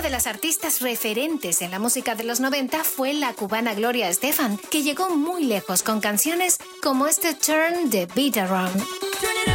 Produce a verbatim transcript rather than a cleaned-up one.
de las artistas referentes en la música de los noventa fue la cubana Gloria Estefan, que llegó muy lejos con canciones como este Turn the Beat Around.